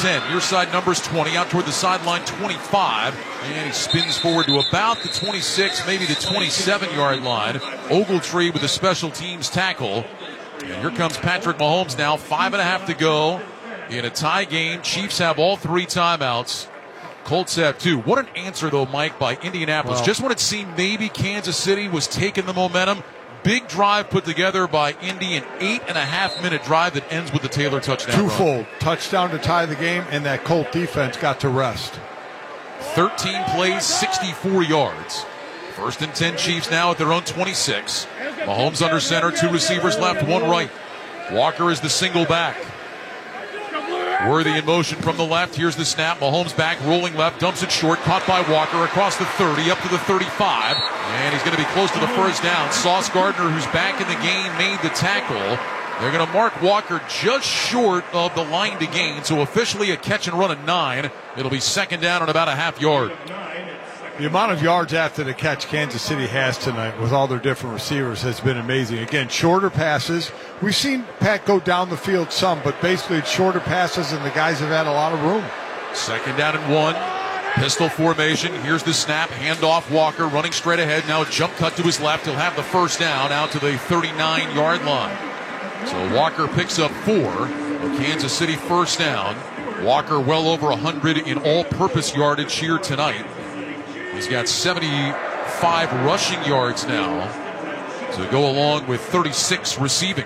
10. Near side numbers 20, out toward the sideline 25. And he spins forward to about the 26, maybe the 27-yard line. Ogletree with a special teams tackle. And here comes Patrick Mahomes now, 5.5 to go in a tie game. Chiefs have all 3 timeouts. Colts have 2. What an answer, though, Mike, by Indianapolis. Just when it seemed maybe Kansas City was taking the momentum, big drive put together by Indy, an 8.5-minute drive that ends with the Taylor touchdown. Twofold. Touchdown to tie the game, and that Colt defense got to rest. 13 plays, 64 yards. 1st and 10 Chiefs now at their own 26. Mahomes under center, 2 receivers left, 1 right. Walker is the single back. Worthy in motion from the left. Here's the snap. Mahomes back, rolling left, dumps it short, caught by Walker across the 30, up to the 35. And he's going to be close to the first down. Sauce Gardner, who's back in the game, made the tackle. They're going to mark Walker just short of the line to gain, so officially a catch and run of 9. It'll be 2nd down and about a half yard. The amount of yards after the catch Kansas City has tonight with all their different receivers has been amazing. Again, shorter passes. We've seen Pat go down the field some, but basically it's shorter passes, and the guys have had a lot of room. 2nd down and 1. Pistol formation. Here's the snap. Handoff Walker running straight ahead. Now a jump cut to his left. He'll have the first down out to the 39-yard line. So Walker picks up 4. A Kansas City first down. Walker well over 100 in all-purpose yardage here tonight. He's got 75 rushing yards now to go along with 36 receiving.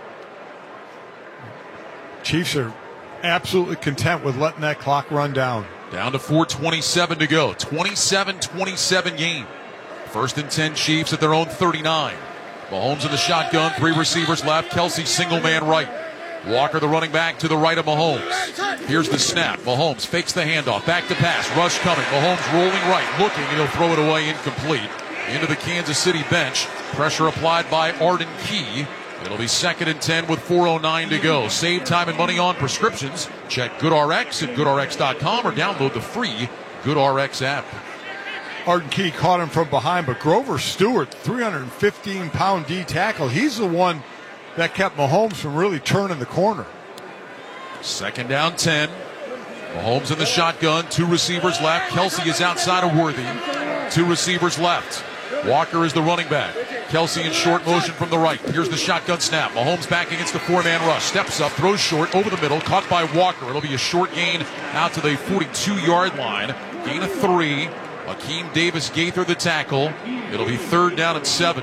Chiefs are absolutely content with letting that clock run down. Down to 4:27 to go. 27-27 game. 1st and 10 Chiefs at their own 39. Mahomes in the shotgun, 3 receivers left. Kelsey single man right. Walker, the running back, to the right of Mahomes. Here's the snap. Mahomes fakes the handoff. Back to pass. Rush coming. Mahomes rolling right. Looking, and he'll throw it away incomplete. Into the Kansas City bench. Pressure applied by Arden Key. It'll be 2nd and 10 with 4:09 to go. Save time and money on prescriptions. Check GoodRx at GoodRx.com or download the free GoodRx app. Arden Key caught him from behind, but Grover Stewart, 315-pound D tackle. He's the one that kept Mahomes from really turning the corner. 2nd down 10. Mahomes in the shotgun. 2 receivers left. Kelsey is outside of Worthy. 2 receivers left. Walker is the running back. Kelsey in short motion from the right. Here's the shotgun snap. Mahomes back against the 4-man rush. Steps up, throws short, over the middle, caught by Walker. It'll be a short gain out to the 42-yard line. Gain of 3. Akeem Davis Gaither the tackle. It'll be 3rd down and 7.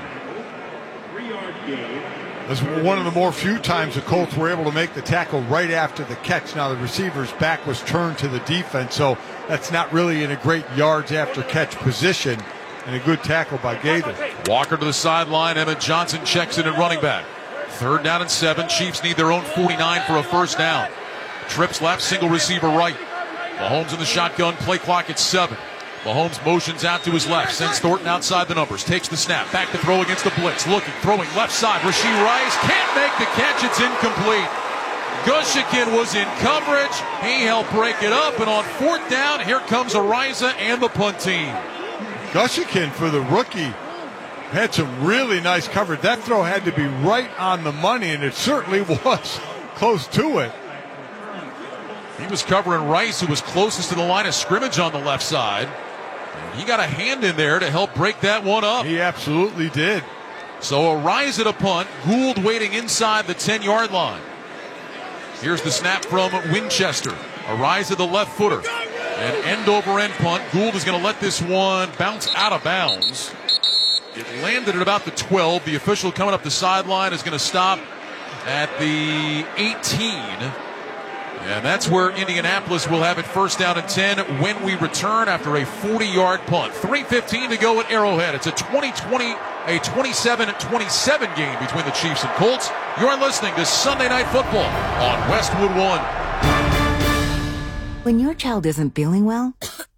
This was one of the more few times the Colts were able to make the tackle right after the catch. Now the receiver's back was turned to the defense, so that's not really in a great yards after catch position, and a good tackle by Gaither. Walker to the sideline. Emmett Johnson checks in at running back. 3rd down and 7. Chiefs need their own 49 for a first down. Trips left, single receiver right. Mahomes in the shotgun, play clock at 7. Mahomes motions out to his left, sends Thornton outside the numbers, takes the snap, back to throw against the blitz, looking, throwing left side, Rashee Rice can't make the catch, it's incomplete. Gushikin was in coverage, he helped break it up, and on 4th down, here comes Ariza and the punt team. Gushikin, for the rookie, had some really nice coverage. That throw had to be right on the money, and it certainly was close to it. He was covering Rice, who was closest to the line of scrimmage on the left side. He got a hand in there to help break that one up. He absolutely did. So a rise at a punt. Gould waiting inside the 10-yard line. Here's the snap from Winchester. A rise at the left footer. An end-over-end punt. Gould is going to let this one bounce out of bounds. It landed at about the 12. The official coming up the sideline is going to stop at the 18. And that's where Indianapolis will have it 1st down and 10 when we return after a 40-yard punt. 3:15 to go at Arrowhead. It's a 27-27 game between the Chiefs and Colts. You're listening to Sunday Night Football on Westwood One. When your child isn't feeling well,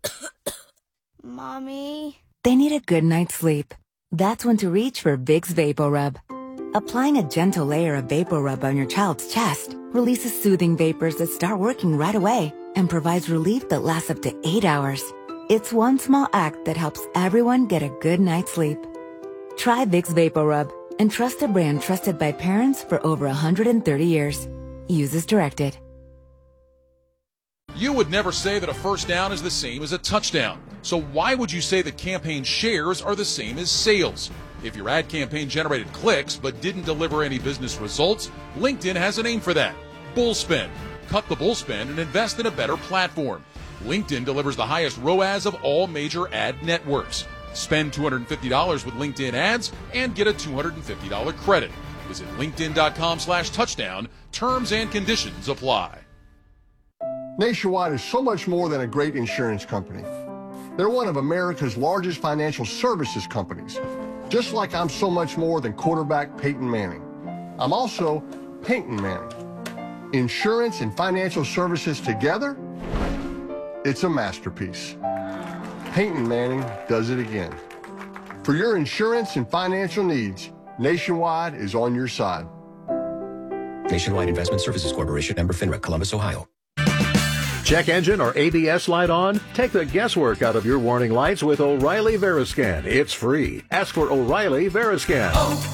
Mommy, they need a good night's sleep. That's when to reach for Vicks VapoRub. Applying a gentle layer of VapoRub on your child's chest releases soothing vapors that start working right away and provides relief that lasts up to 8 hours. It's one small act that helps everyone get a good night's sleep. Try Vicks VapoRub and trust a brand trusted by parents for over 130 years. Use as directed. You would never say that a first down is the same as a touchdown. So why would you say that campaign shares are the same as sales? If your ad campaign generated clicks but didn't deliver any business results, LinkedIn has a name for that. Bullspend. Cut the bullspend and invest in a better platform. LinkedIn delivers the highest ROAS of all major ad networks. Spend $250 with LinkedIn ads and get a $250 credit. Visit linkedin.com/touchdown. Terms and conditions apply. Nationwide is so much more than a great insurance company. They're one of America's largest financial services companies. Just like I'm so much more than quarterback Peyton Manning. I'm also Peyton Manning. Insurance and financial services together, it's a masterpiece. Peyton Manning does it again. For your insurance and financial needs, Nationwide is on your side. Nationwide Investment Services Corporation, member FINRA, Columbus, Ohio. Check engine or ABS light on? Take the guesswork out of your warning lights with O'Reilly Veriscan. It's free. Ask for O'Reilly Veriscan.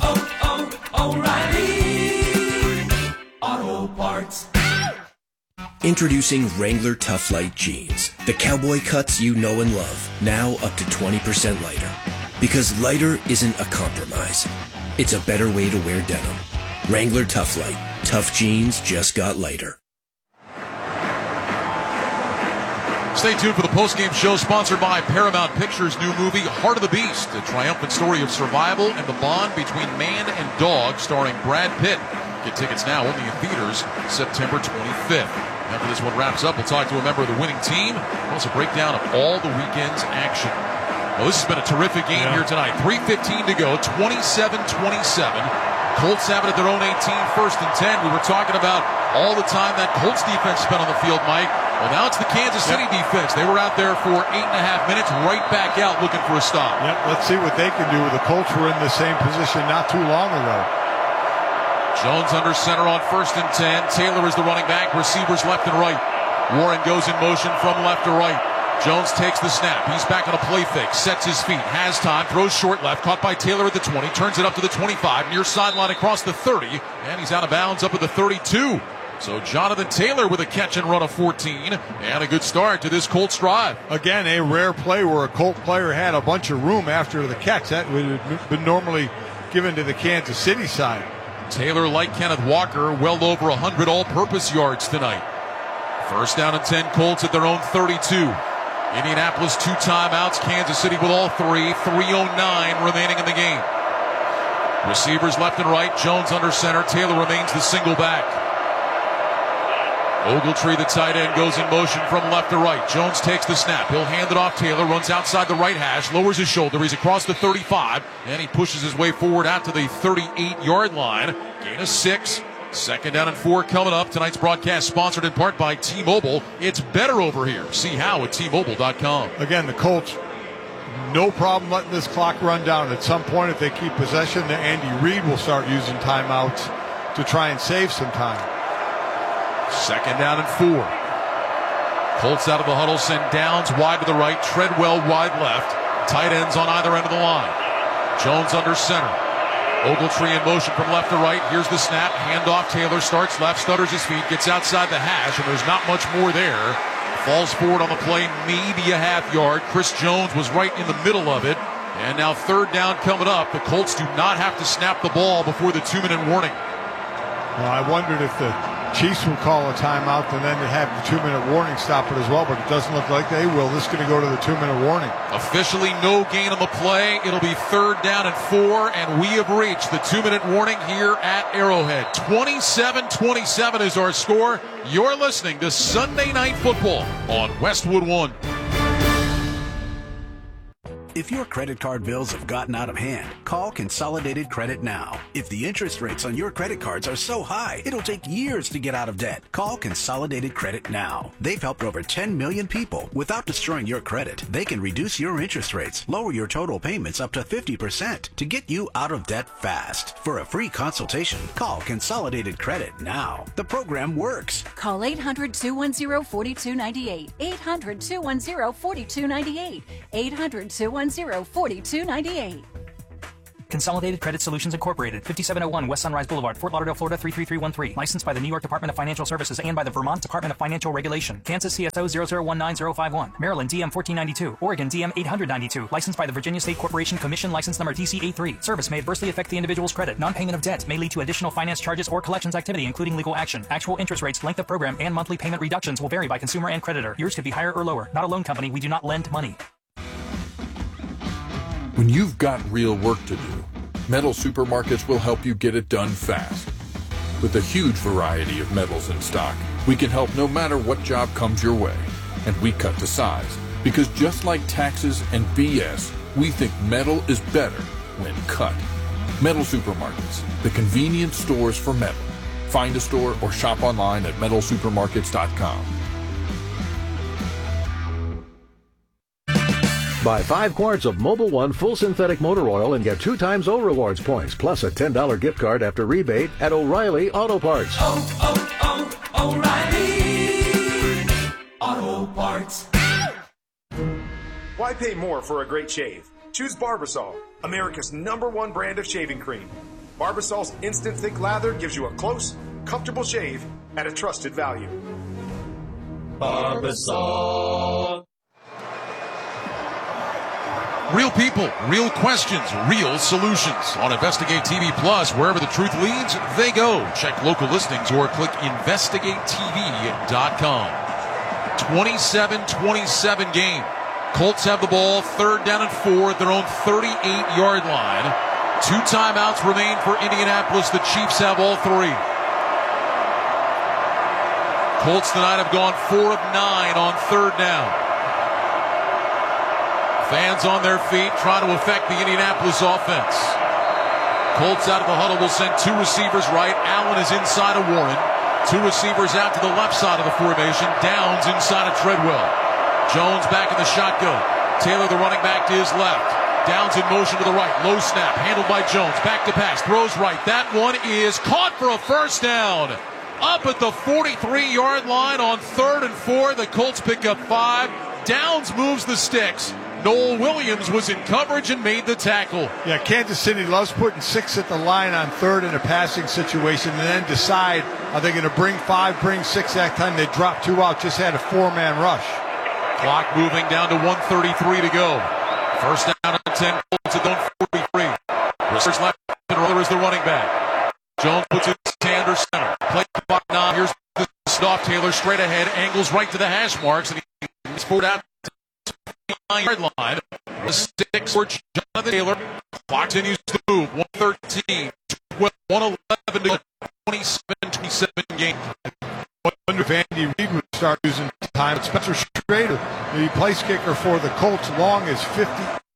O'Reilly Auto Parts. Introducing Wrangler Tough Light Jeans. The cowboy cuts you know and love. Now up to 20% lighter. Because lighter isn't a compromise. It's a better way to wear denim. Wrangler Tough Light. Tough jeans just got lighter. Stay tuned for the postgame show sponsored by Paramount Pictures' new movie, Heart of the Beast, a triumphant story of survival and the bond between man and dog, starring Brad Pitt. Get tickets now only in theaters September 25th. After this one wraps up, we'll talk to a member of the winning team. Also, a breakdown of all the weekend's action. Well, this has been a terrific game here tonight. 3:15 to go, 27-27. Colts have it at their own 18, 1st and 10. We were talking about all the time that Colts defense spent on the field, Mike. Well, now it's the Kansas City defense. They were out there for 8.5 minutes, right back out looking for a stop. Yep, let's see what they can do. The Colts were in the same position not too long ago. Jones under center on 1st and 10. Taylor is the running back. Receivers left and right. Warren goes in motion from left to right. Jones takes the snap. He's back on a play fake. Sets his feet. Has time. Throws short left. Caught by Taylor at the 20. Turns it up to the 25. Near sideline across the 30. And he's out of bounds up at the 32. So Jonathan Taylor with a catch and run of 14. And a good start to this Colts drive. Again, a rare play where a Colt player had a bunch of room after the catch. That would have been normally given to the Kansas City side. Taylor, like Kenneth Walker, well over 100 all-purpose yards tonight. 1st down and 10, Colts at their own 32. Indianapolis 2 timeouts, Kansas City with all 3. 3:09 remaining in the game. Receivers left and right, Jones under center. Taylor remains the single back. Ogletree, the tight end, goes in motion from left to right. Jones takes the snap. He'll hand it off. Taylor runs outside the right hash, lowers his shoulder. He's across the 35, and he pushes his way forward out to the 38-yard line. Gain of 6. 2nd down and 4 coming up. Tonight's broadcast sponsored in part by T-Mobile. It's better over here. See how at T-Mobile.com. Again, the Colts, no problem letting this clock run down. At some point, if they keep possession, then Andy Reid will start using timeouts to try and save some time. 2nd down and 4. Colts out of the huddle, send Downs wide to the right, Treadwell wide left. Tight ends on either end of the line. Jones under center. Ogletree in motion from left to right. Here's the snap. Handoff. Taylor starts left, stutters his feet, gets outside the hash, and there's not much more there. Falls forward on the play, maybe a half yard. Chris Jones was right in the middle of it. And now 3rd down coming up. The Colts do not have to snap the ball before the 2-minute warning. Well, I wondered if the Chiefs will call a timeout and then have the 2-minute warning stop it as well, but it doesn't look like they will. This is going to go to the 2-minute warning. Officially no gain on the play. It'll be 3rd down and 4, and we have reached the 2-minute warning here at Arrowhead. 27-27 is our score. You're listening to Sunday Night Football on Westwood One. If your credit card bills have gotten out of hand, call Consolidated Credit now. If the interest rates on your credit cards are so high, it'll take years to get out of debt. Call Consolidated Credit now. They've helped over 10 million people without destroying your credit. They can reduce your interest rates, lower your total payments up to 50% to get you out of debt fast. For a free consultation, call Consolidated Credit now. The program works. Call 800-210-4298. 800-210-4298. 800-210-4298. Consolidated Credit Solutions Incorporated, 5701 West Sunrise Boulevard, Fort Lauderdale, Florida 33313. Licensed by the New York Department of Financial Services and by the Vermont Department of Financial Regulation. Kansas CSO 0019051. Maryland DM 1492. Oregon DM 892. Licensed by the Virginia State Corporation Commission. License number TCA3. Service may adversely affect the individual's credit. Non-payment of debt may lead to additional finance charges or collections activity, including legal action. Actual interest rates, length of program, and monthly payment reductions will vary by consumer and creditor. Yours could be higher or lower. Not a loan company. We do not lend money. When you've got real work to do, Metal Supermarkets will help you get it done fast. With a huge variety of metals in stock, we can help no matter what job comes your way. And we cut to size, because just like taxes and BS, we think metal is better when cut. Metal Supermarkets, the convenience stores for metal. Find a store or shop online at metalsupermarkets.com. Buy 5 quarts of Mobil 1 full synthetic motor oil and get 2 times O Rewards points, plus a $10 gift card after rebate at O'Reilly Auto Parts. O'Reilly Auto Parts. Why pay more for a great shave? Choose Barbasol, America's #1 brand of shaving cream. Barbasol's instant thick lather gives you a close, comfortable shave at a trusted value. Barbasol. Real people, real questions, real solutions. On Investigate TV Plus, wherever the truth leads, they go. Check local listings or click investigatetv.com. 27-27 game. Colts have the ball, 3rd down and 4 at their own 38-yard line. 2 timeouts remain for Indianapolis. The Chiefs have all 3. Colts tonight have gone 4 of 9 on 3rd down. Fans on their feet trying to affect the Indianapolis offense. Colts out of the huddle will send 2 receivers right. Allen is inside of Warren. 2 receivers out to the left side of the formation. Downs inside of Treadwell. Jones back in the shotgun. Taylor, the running back, to his left. Downs in motion to the right. Low snap. Handled by Jones. Back to pass. Throws right. That one is caught for a first down. Up at the 43-yard line on 3rd and 4. The Colts pick up 5. Downs moves the sticks. Noel Williams was in coverage and made the tackle. Yeah, Kansas City loves putting 6 at the line on 3rd in a passing situation and then decide, are they going to bring 5, bring 6 that time? They dropped 2 out, just had a 4-man rush. Clock moving down to 1:33 to go. First down at 10, Colts at 43. Receivers left and Roller is the running back. Jones puts it to under center. Play clock 9. Here's the stop. Taylor straight ahead, angles right to the hash marks, and he's pulled out to the 9-yard line. The 6 for Jonathan Taylor. Clock continues to move. 1:13, 12, 1:11 to go. 27-27 game. I wonder if Andy Reid would start using time. Spencer Schrader, the place kicker for the Colts, long as 50.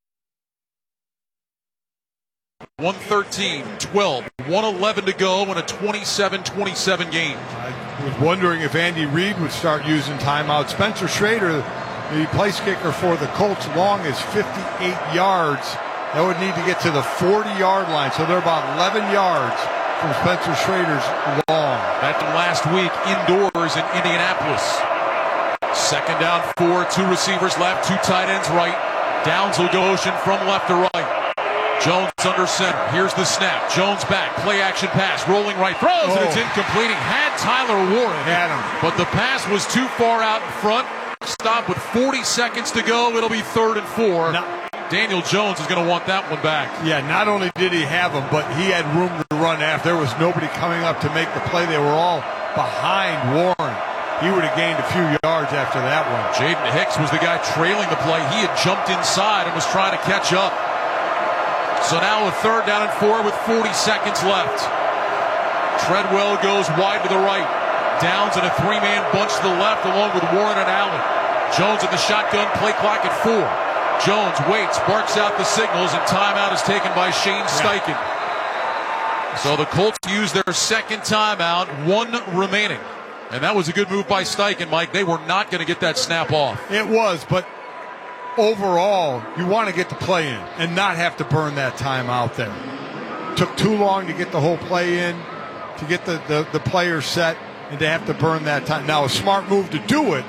1:13, 12, 1:11 to go in a 27-27 game. I was wondering if Andy Reid would start using timeout. Spencer Schrader, the place kicker for the Colts, long as 58 yards. That would need to get to the 40-yard line, so they're about 11 yards from Spencer Schrader's long. That last week indoors in Indianapolis. 2nd down 4, 2 receivers left, 2 tight ends right. Downs will go motion from left to right. Jones under center. Here's the snap. Jones back. Play action pass. Rolling right. Throws and it's incomplete. He had Tyler Warren. Had him. But the pass was too far out in front. Stop with 40 seconds to go. It'll be 3rd and 4. Daniel Jones is going to want that one back. Yeah, not only did he have him, but he had room to run after. There was nobody coming up to make the play. They were all behind Warren. He would have gained a few yards after that one. Jaden Hicks was the guy trailing the play. He had jumped inside and was trying to catch up. So now a 3rd down and 4 with 40 seconds left. Treadwell goes wide to the right. Downs in a 3-man bunch to the left along with Warren and Allen. Jones at the shotgun, play clock at 4. Jones waits, barks out the signals, and timeout is taken by Shane Steichen. So the Colts use their 2nd timeout, 1 remaining. And that was a good move by Steichen, Mike. They were not going to get that snap off. It was, but overall, you want to get the play in and not have to burn that time out there. Took too long to get the whole play in, to get the player set, and to have to burn that time. Now, a smart move to do it,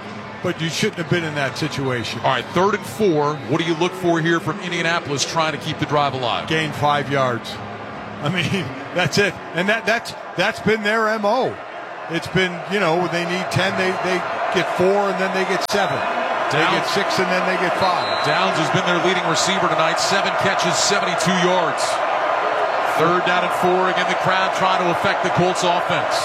but you shouldn't have been in that situation. All right, 3rd and 4. What do you look for here from Indianapolis trying to keep the drive alive? Gain 5 yards. I mean, that's it. And that's been their MO. It's been, when they need 10, they get 4, and then they get 7. They get 6, and then they get 5. Downs has been their leading receiver tonight. 7 catches, 72 yards. 3rd down and 4. Again, the crowd trying to affect the Colts offense.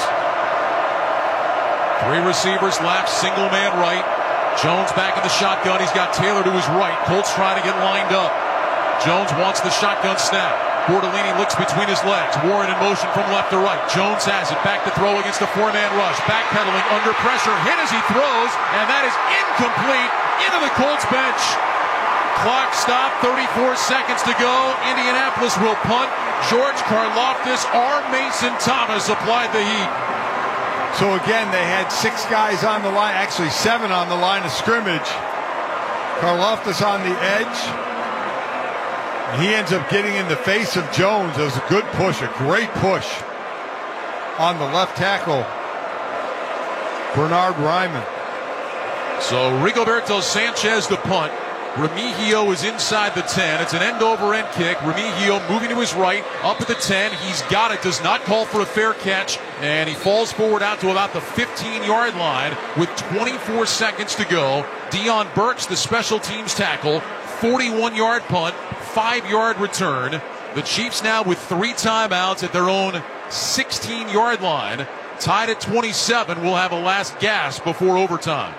3 receivers left, single man right. Jones back in the shotgun. He's got Taylor to his right. Colts trying to get lined up. Jones wants the shotgun snap. Bortolini looks between his legs. Warren in motion from left to right. Jones has it. Back to throw against a 4-man rush. Backpedaling under pressure. Hit as he throws. And that is incomplete into the Colts bench. Clock stop. 34 seconds to go. Indianapolis will punt. George Karlaftis or Mason Thomas applied the heat. So again, they had 6 guys on the line. Actually, 7 on the line of scrimmage. Karlaftis on the edge. He ends up getting in the face of Jones. It was a good push, a great push on the left tackle, Bernard Ryman. So Rigoberto Sanchez the punt. Remigio is inside the 10. It's an end-over-end kick. Remigio moving to his right, up at the 10. He's got it, does not call for a fair catch, and he falls forward out to about the 15-yard line with 24 seconds to go. Deion Burks, the special teams tackle, 41-yard punt, 5-yard return. The Chiefs now with 3 timeouts at their own 16-yard line. Tied at 27. We'll have a last gasp before overtime.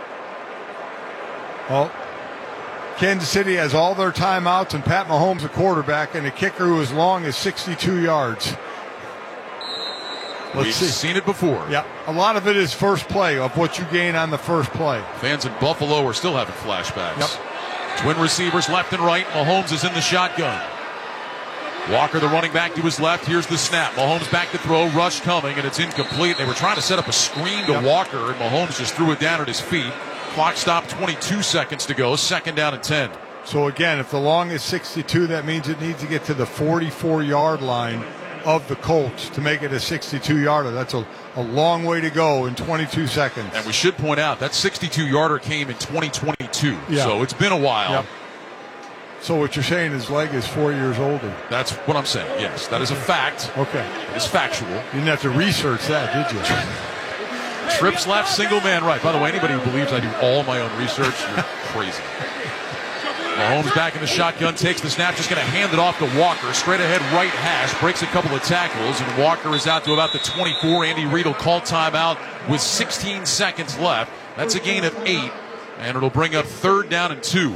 Well, Kansas City has all their timeouts and Pat Mahomes a quarterback and a kicker who is long as 62 yards. We've seen it before. Yeah, a lot of it is first play of what you gain on the first play. Fans in Buffalo are still having flashbacks. Yep. Twin receivers left and right. Mahomes is in the shotgun. Walker, the running back, to his left. Here's the snap. Mahomes back to throw. Rush coming, and it's incomplete. They were trying to set up a screen to Walker, and Mahomes just threw it down at his feet. Clock stopped, 22 seconds to go. 2nd down and 10. So again, if the long is 62, that means it needs to get to the 44-yard line of the Colts to make it a 62-yarder. That's a long way to go in 22 seconds. And we should point out that 62-yarder came in 2022, yeah. So it's been a while. Yep. So what you're saying, his leg is 4 years older. That's what I'm saying, yes. That is a fact. Okay. It is factual. You didn't have to research that, did you? Trips left, single man right. By the way, anybody who believes I do all my own research, you're crazy. Mahomes back in the shotgun, takes the snap, just going to hand it off to Walker. Straight ahead right hash, breaks a couple of tackles, and Walker is out to about the 24. Andy Reid will call timeout with 16 seconds left. That's a gain of 8, and it'll bring up 3rd down and 2.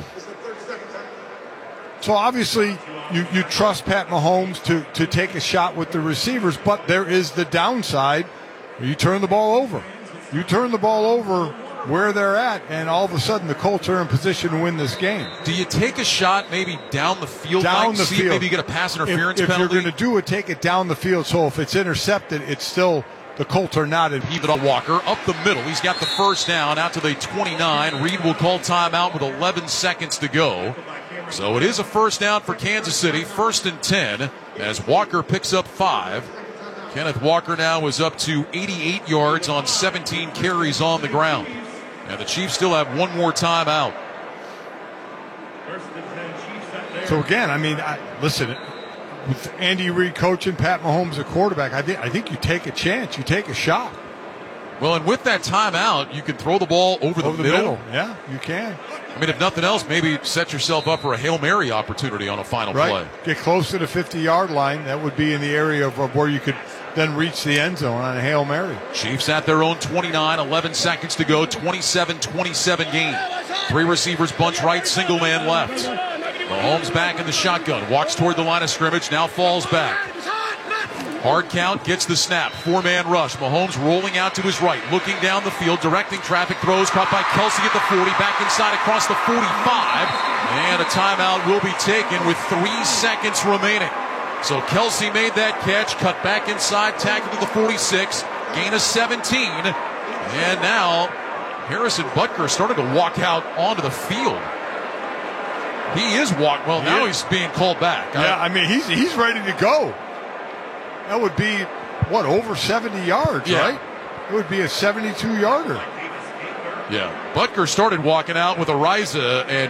So obviously you trust Pat Mahomes to take a shot with the receivers, but there is the downside. You turn the ball over. You turn the ball over where they're at, and all of a sudden the Colts are in position to win this game. Do you take a shot maybe down the field? Down the field. Maybe you get a pass interference if penalty? If you're going to do it, take it down the field. So if it's intercepted, it's still the Colts are not in. Even on Walker up the middle. He's got the 1st down out to the 29. Reid will call timeout with 11 seconds to go. So it is a 1st down for Kansas City. 1st and 10 as Walker picks up 5. Kenneth Walker now is up to 88 yards on 17 carries on the ground. And the Chiefs still have one more timeout. So again, I mean, listen, with Andy Reid coaching, Pat Mahomes a quarterback, I think you take a chance, you take a shot. Well, and with that timeout, you can throw the ball over the middle. Yeah, you can. I mean, if nothing else, maybe set yourself up for a Hail Mary opportunity on a final play. Get close to the 50-yard line. That would be in the area of where you could then reach the end zone on a Hail Mary. Chiefs at their own 29, 11 seconds to go, 27-27 game. 3 receivers bunch right, single man left. Mahomes back in the shotgun, walks toward the line of scrimmage, now falls back. Hard count, gets the snap, 4-man rush. Mahomes rolling out to his right, looking down the field, directing traffic, throws, caught by Kelce at the 40, back inside across the 45, and a timeout will be taken with 3 seconds remaining. So Kelce made that catch, cut back inside, tackled to the 46, gain of 17, and now Harrison Butker started to walk out onto the field. He is now he's being called back. Yeah, I mean, he's ready to go. That would be, over 70 yards, right? It would be a 72-yarder. Yeah, Butker started walking out with Ariza, and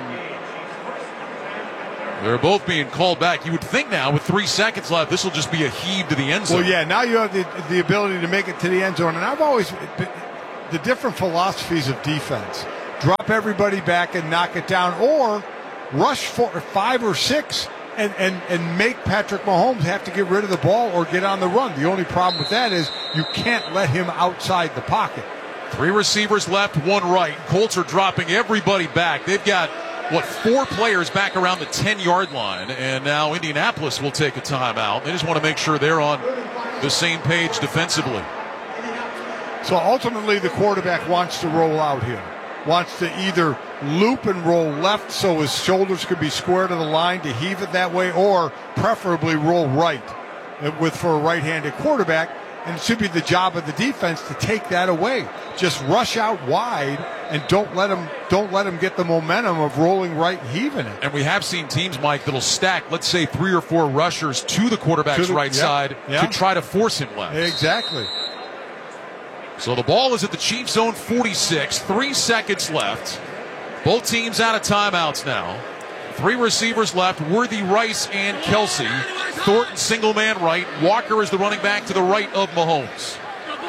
they're both being called back. You would think now, with 3 seconds left, this will just be a heave to the end zone. Well, yeah, now you have the ability to make it to the end zone. And I've always, the different philosophies of defense, drop everybody back and knock it down, or rush for 5 or 6 and make Patrick Mahomes have to get rid of the ball or get on the run. The only problem with that is you can't let him outside the pocket. 3 receivers left, 1 right. Colts are dropping everybody back. They've got, 4 players back around the 10-yard line, and now Indianapolis will take a timeout. They just want to make sure they're on the same page defensively. So ultimately the quarterback wants to roll out here, wants to either loop and roll left so his shoulders could be square to the line to heave it that way, or preferably roll right for a right-handed quarterback. And it should be the job of the defense to take that away. Just rush out wide and don't let them get the momentum of rolling right and heaving it. And we have seen teams, Mike, that'll stack, let's say, 3 or 4 rushers to the quarterback's right side to try to force him left. Exactly. So the ball is at the Chiefs' own 46, 3 seconds left. Both teams out of timeouts now. 3 receivers left, Worthy, Rice, and Kelsey. Thornton single man right. Walker is the running back to the right of Mahomes.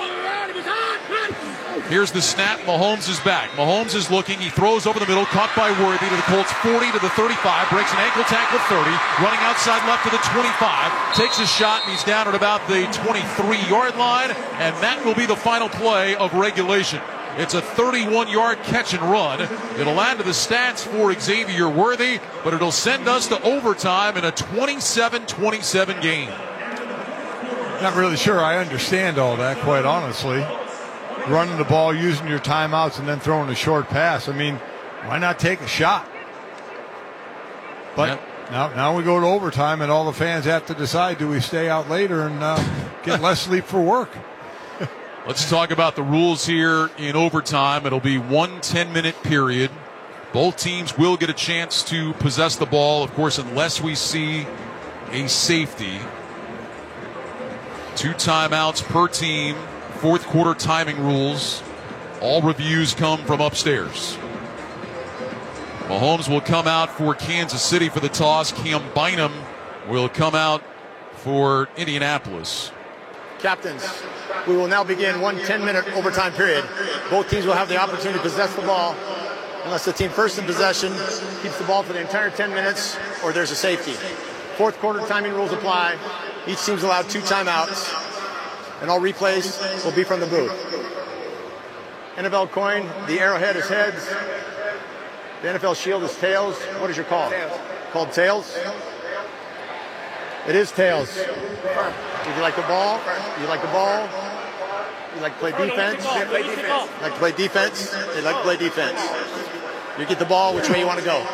Here's the snap. Mahomes is back. Mahomes is looking. He throws over the middle, caught by Worthy to the Colts 40 to the 35. Breaks an ankle tackle 30. Running outside left to the 25. Takes a shot, and he's down at about the 23-yard line. And that will be the final play of regulation. It's a 31-yard catch and run. It'll add to the stats for Xavier Worthy, but it'll send us to overtime in a 27-27 game. Not really sure I understand all that, quite honestly. Running the ball, using your timeouts, and then throwing a short pass. I mean, why not take a shot? But now we go to overtime, and all the fans have to decide, do we stay out later and get less sleep for work? Let's talk about the rules here in overtime. It'll be 1 10-minute period. Both teams will get a chance to possess the ball, of course, unless we see a safety. 2 timeouts per team. 4th quarter timing rules. All reviews come from upstairs. Mahomes will come out for Kansas City for the toss. Cam Bynum will come out for Indianapolis. Captains, we will now begin 1 10-minute overtime period. Both teams will have the opportunity to possess the ball unless the team first in possession keeps the ball for the entire 10 minutes or there's a safety. 4th quarter timing rules apply. Each team's allowed 2 timeouts, and all replays will be from the booth. NFL coin, the arrowhead is heads. The NFL shield is tails. What is your call? Tails. Called tails? It is tails. Would you like the ball? You like the ball? You like to play defense? Like to play defense? They like to play defense. You get the ball, which way you want to go?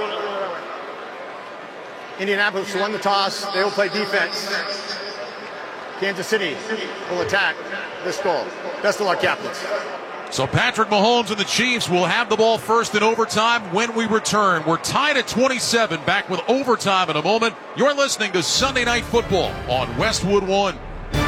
Indianapolis won the toss. They will play defense. Kansas City will attack this goal. Best of luck, captains. So Patrick Mahomes and the Chiefs will have the ball first in overtime when we return. We're tied at 27, back with overtime in a moment. You're listening to Sunday Night Football on Westwood One.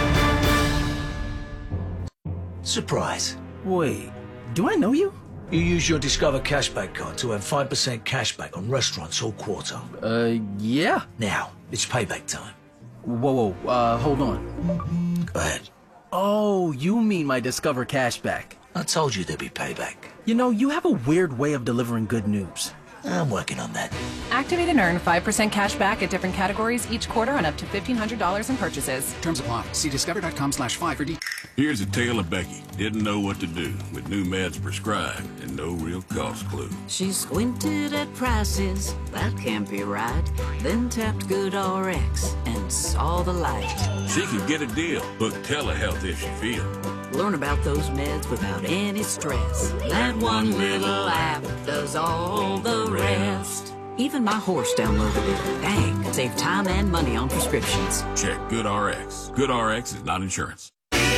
Surprise. Wait, do I know you? You use your Discover Cashback card to earn 5% cashback on restaurants all quarter. Yeah. Now, it's payback time. Whoa, hold on. Go ahead. Oh, you mean my Discover Cashback. I told you there'd be payback. You know, you have a weird way of delivering good news. I'm working on that. Activate and earn 5% cash back at different categories each quarter on up to $1,500 in purchases. Terms apply. See discover.com/5 for details. Here's a tale of Becky. Didn't know what to do with new meds prescribed and no real cost clue. She squinted at prices, that can't be right. Then tapped GoodRx and saw the light. She could get a deal. Book telehealth if she feels. Learn about those meds without any stress. That one little app does all the rest. Even my horse downloaded it. Dang, save time and money on prescriptions. Check GoodRx. GoodRx is not insurance.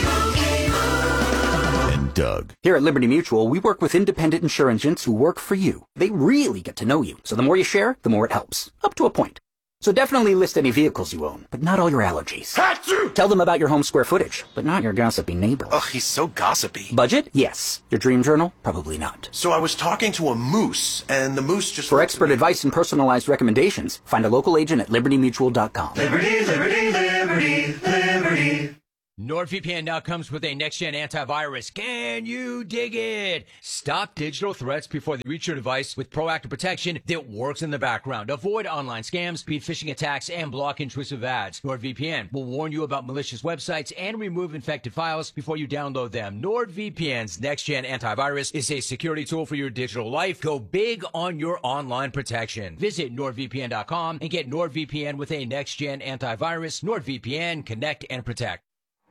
And Doug. Here at Liberty Mutual, we work with independent insurance agents who work for you. They really get to know you. So the more you share, the more it helps. Up to a point. So definitely list any vehicles you own, but not all your allergies. Tell them about your home square footage, but not your gossipy neighbor. Ugh, he's so gossipy. Budget? Yes. Your dream journal? Probably not. So I was talking to a moose, and the moose just... For expert advice and personalized recommendations, find a local agent at libertymutual.com. Liberty, liberty, liberty, liberty. NordVPN now comes with a next-gen antivirus. Can you dig it? Stop digital threats before they reach your device with proactive protection that works in the background. Avoid online scams, speed phishing attacks, and block intrusive ads. NordVPN will warn you about malicious websites and remove infected files before you download them. NordVPN's next-gen antivirus is a security tool for your digital life. Go big on your online protection. Visit NordVPN.com and get NordVPN with a next-gen antivirus. NordVPN, connect and protect.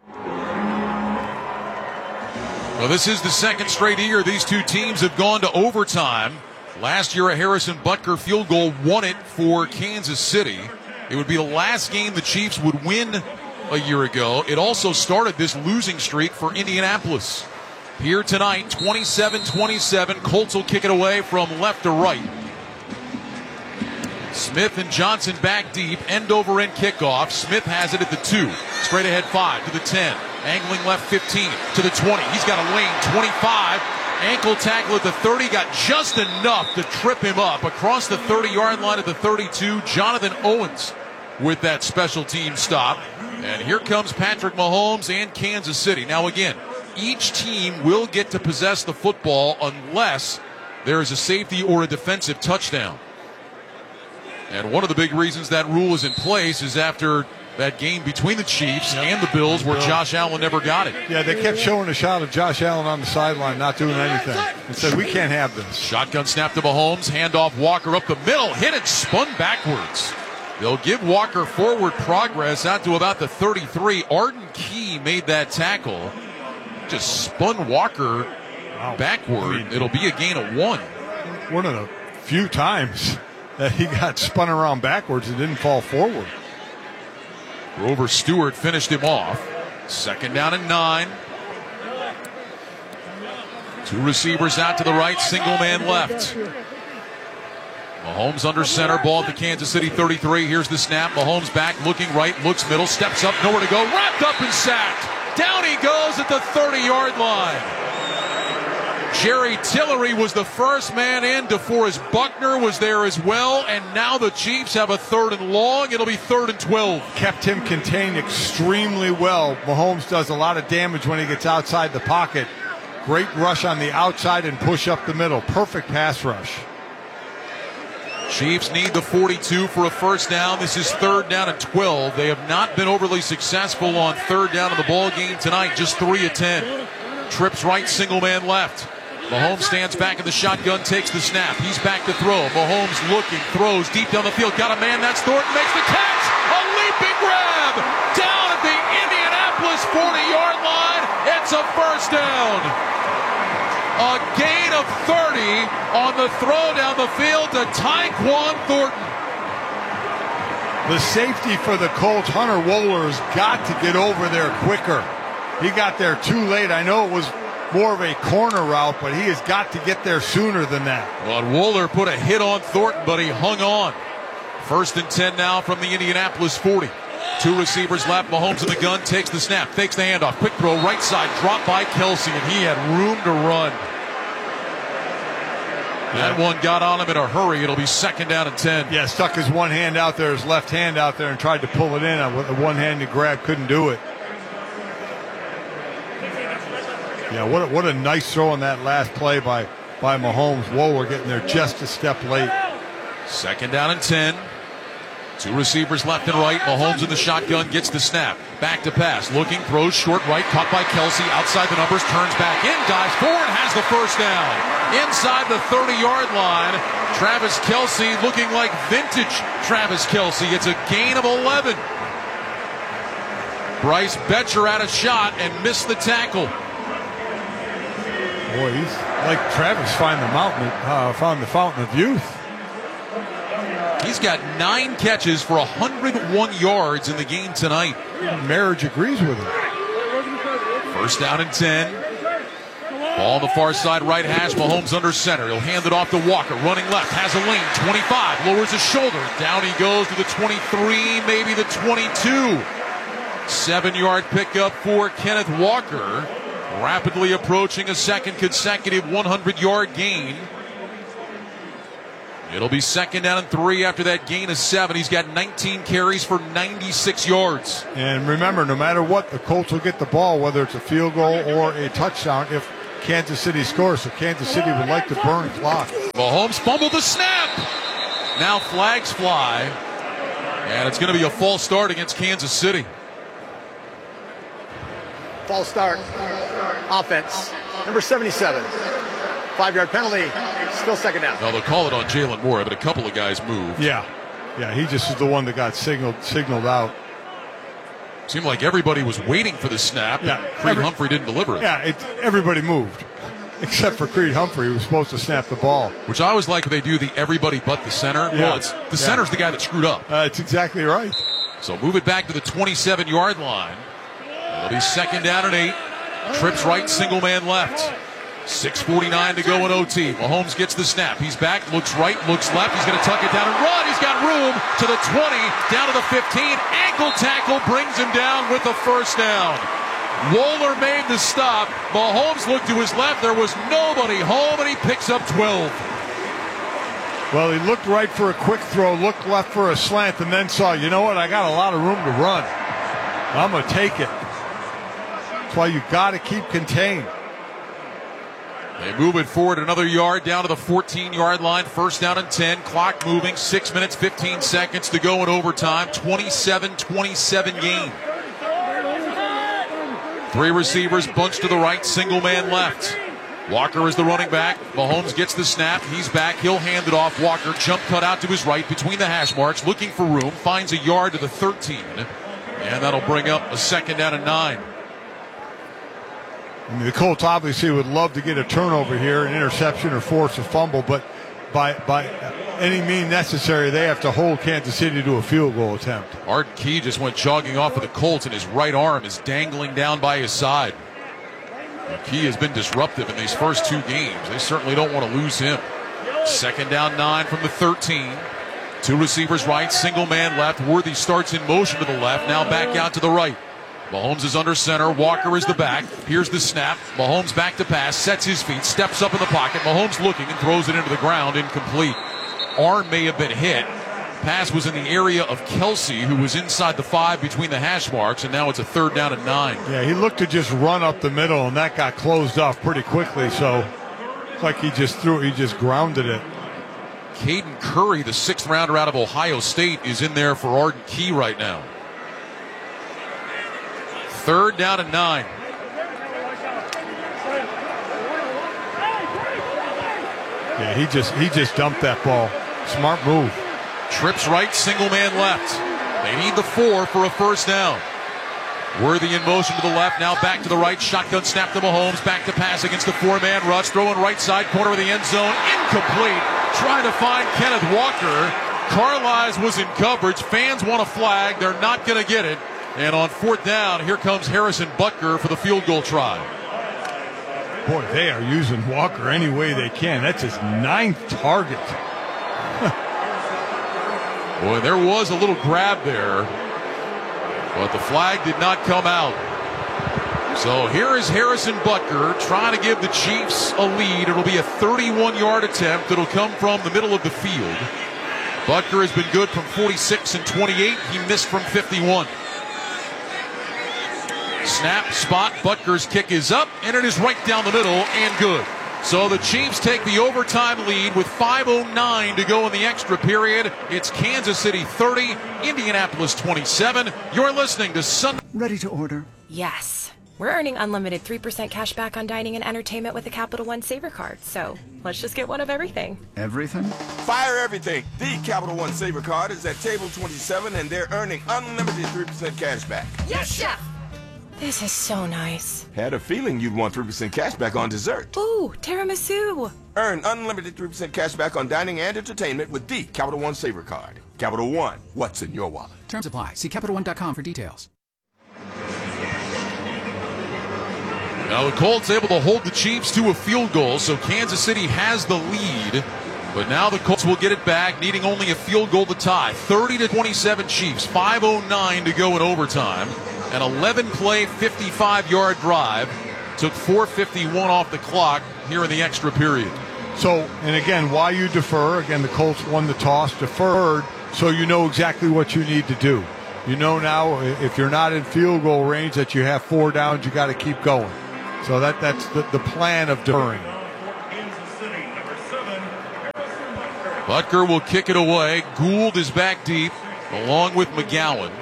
Well, this is the second straight year these two teams have gone to overtime. Last year, a Harrison Butker field goal won it for Kansas City. It would be the last game the Chiefs would win a year ago. It also started this losing streak for Indianapolis. Here tonight, 27-27. Colts will kick it away from left to right. Smith and Johnson back deep, end-over-end kickoff. Smith has it at the 2, straight ahead 5 to the 10, angling left 15 to the 20. He's got a lane 25, ankle tackle at the 30, got just enough to trip him up across the 30-yard line at the 32. Jonathan Owens with that special team stop. And here comes Patrick Mahomes and Kansas City. Now again, each team will get to possess the football unless there is a safety or a defensive touchdown. And one of the big reasons that rule is in place is after that game between the Chiefs and the Bills where Josh Allen never got it. Yeah, they kept showing a shot of Josh Allen on the sideline not doing anything and said, we can't have this. Shotgun snap to Mahomes, handoff Walker up the middle, hit it, spun backwards. They'll give Walker forward progress out to about the 33. Arden Key made that tackle. Just spun Walker backward. It'll be a gain of 1. One of the few times that he got spun around backwards and didn't fall forward. Grover Stewart finished him off. 2nd down and 9. 2 receivers out to the right, single man left. Mahomes under center, ball at the Kansas City 33. Here's the snap. Mahomes back, looking right, looks middle, steps up, nowhere to go, wrapped up and sacked. Down he goes at the 30-yard line. Jerry Tillery was the first man in. DeForest Buckner was there as well. And now the Chiefs have a 3rd and long. It'll be 3rd and 12. Kept him contained extremely well. Mahomes does a lot of damage when he gets outside the pocket. Great rush on the outside and push up the middle. Perfect pass rush. Chiefs need the 42 for a first down. This is 3rd down and 12. They have not been overly successful on 3rd down in the ball game tonight. Just 3 of 10. Trips right, single man left. Mahomes stands back in the shotgun, takes the snap. He's back to throw. Mahomes looking, throws deep down the field. Got a man, that's Thornton, makes the catch. A leaping grab down at the Indianapolis 40-yard line. It's a first down. A gain of 30 on the throw down the field to Tyquan Thornton. The safety for the Colts, Hunter Wohler, has got to get over there quicker. He got there too late. I know it was more of a corner route, but he has got to get there sooner than that. Well, Wohler put a hit on Thornton, but he hung on. 1st and 10 now from the Indianapolis 40. 2 receivers left. Mahomes in the gun, takes the snap, fakes the handoff. Quick throw, right side, drop by Kelsey, and he had room to run. That one got on him in a hurry. It'll be 2nd down and 10. Yeah, stuck his one hand out there, his left hand out there, and tried to pull it in. With a one-handed grab, couldn't do it. Yeah, what a nice throw on that last play by Mahomes. Wohler getting there just a step late. 2nd down and 10. 2 receivers left and right. Mahomes in the shotgun, gets the snap. Back to pass. Looking, throws short right. Caught by Kelsey. Outside the numbers. Turns back in. Dives forward. Has the first down. Inside the 30-yard line. Travis Kelsey looking like vintage Travis Kelsey. It's a gain of 11. Bryce Betcher had a shot and missed the tackle. Boy, he's like Travis found the fountain of youth. He's got 9 catches for 101 yards in the game tonight. Marriage agrees with him. 1st down and 10. Ball on the far side, right hash. Mahomes under center. He'll hand it off to Walker. Running left. Has a lane. 25. Lowers his shoulder. Down he goes to the 23, maybe the 22. 7-yard pickup for Kenneth Walker. Rapidly approaching a second consecutive 100-yard gain. It'll be 2nd down and 3 after that gain of 7. He's got 19 carries for 96 yards. And remember, no matter what, the Colts will get the ball, whether it's a field goal or a touchdown, if Kansas City scores. So Kansas City would like to burn clock. Mahomes fumbled the snap. Now flags fly. And it's going to be a false start against Kansas City. False start. Offense. Number 77. 5-yard penalty. Still 2nd down. Now they'll call it on Jalen Moore, but a couple of guys moved. Yeah, he just is the one that got signaled out. Seemed like everybody was waiting for the snap. Yeah, Creed Humphrey didn't deliver it. Yeah, everybody moved, except for Creed Humphrey, who was supposed to snap the ball. Which I always like when they do the everybody but the center. Yeah. Well, the center's the guy that screwed up. That's exactly right. So move it back to the 27-yard line. It'll be 2nd down and 8. Trips right, single man left. 6:49 to go in OT. Mahomes gets the snap. He's back, looks right, looks left. He's going to tuck it down and run. He's got room to the 20, down to the 15. Ankle tackle brings him down with the 1st down. Wohler made the stop. Mahomes looked to his left. There was nobody home, and he picks up 12. Well, he looked right for a quick throw, looked left for a slant, and then saw, you know what, I got a lot of room to run. I'm going to take it. That's why you got to keep contained. They move it forward another yard down to the 14-yard line. 1st down and 10. Clock moving. 6 minutes, 15 seconds to go in overtime. 27-27 game. 3 receivers bunched to the right. Single man left. Walker is the running back. Mahomes gets the snap. He's back. He'll hand it off. Walker jump cut out to his right between the hash marks. Looking for room. Finds a yard to the 13. And that'll bring up a 2nd down and 9. I mean, the Colts obviously would love to get a turnover here, an interception or force a fumble, but by any means necessary, they have to hold Kansas City to a field goal attempt. Arden Key just went jogging off of the Colts, and his right arm is dangling down by his side. And Key has been disruptive in these first 2 games. They certainly don't want to lose him. 2nd down 9 from the 13. 2 receivers right, single man left. Worthy starts in motion to the left, now back out to the right. Mahomes is under center. Walker is the back. Here's the snap. Mahomes back to pass. Sets his feet. Steps up in the pocket. Mahomes looking and throws it into the ground. Incomplete. Arm may have been hit. Pass was in the area of Kelsey, who was inside the 5 between the hash marks, and now it's a 3rd down and 9. Yeah, he looked to just run up the middle, and that got closed off pretty quickly. So it's like he just grounded it. Caden Curry, the 6th rounder out of Ohio State, is in there for Arden Key right now. 3rd down and 9. Yeah, he just dumped that ball. Smart move. Trips right, single man left. They need the 4 for a 1st down. Worthy in motion to the left, now back to the right. Shotgun snap to Mahomes, back to pass against the 4-man rush. Throwing right side corner of the end zone. Incomplete. Trying to find Kenneth Walker. Carlisle was in coverage. Fans want a flag. They're not going to get it. And on 4th down, here comes Harrison Butker for the field goal try. Boy, they are using Walker any way they can. That's his 9th target. Boy, there was a little grab there, but the flag did not come out. So here is Harrison Butker trying to give the Chiefs a lead. It'll be a 31-yard attempt. It'll come from the middle of the field. Butker has been good from 46 and 28. He missed from 51. Snap, spot, Butker's kick is up, and it is right down the middle and good. So the Chiefs take the overtime lead with 5:09 to go in the extra period. It's Kansas City 30, Indianapolis 27. You're listening to Sunday. Ready to order? Yes. We're earning unlimited 3% cash back on dining and entertainment with the Capital One Saver Card. So let's just get one of everything. Everything? Fire everything. The Capital One Saver Card is at table 27, and they're earning unlimited 3% cash back. Yes, Chef! This is so nice. Had a feeling you'd want 3% cash back on dessert. Ooh, tiramisu. Earn unlimited 3% cash back on dining and entertainment with the Capital One Saver Card. Capital One, what's in your wallet? Terms apply. See CapitalOne.com for details. Now the Colts able to hold the Chiefs to a field goal, so Kansas City has the lead. But now the Colts will get it back, needing only a field goal to tie. 30-27 Chiefs, 5:09 to go in overtime. An 11-play, 55-yard drive. Took 4:51 off the clock here in the extra period. So, and again, why you defer? Again, the Colts won the toss, deferred, so you know exactly what you need to do. You know now if you're not in field goal range that you have 4 downs, you got to keep going. So that's the plan of deferring. Butker will kick it away. Gould is back deep, along with McGowan.